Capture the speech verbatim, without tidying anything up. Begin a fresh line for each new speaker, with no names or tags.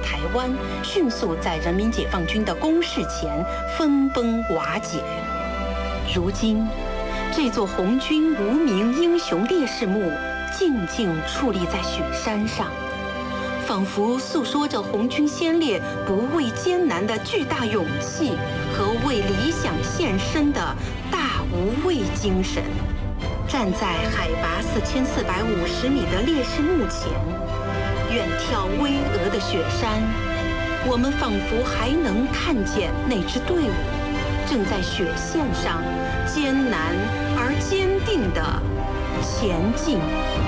台湾迅速在人民解放军的攻势前分崩瓦解。如今，这座红军无名英雄烈士墓静静矗立在雪山上，仿佛诉说着红军先烈不畏艰难的巨大勇气和为理想献身的大无畏精神。站在海拔四千四百五十米的烈士墓前，远眺巍峨的雪山，我们仿佛还能看见那支队伍正在雪线上艰难而坚定地前进。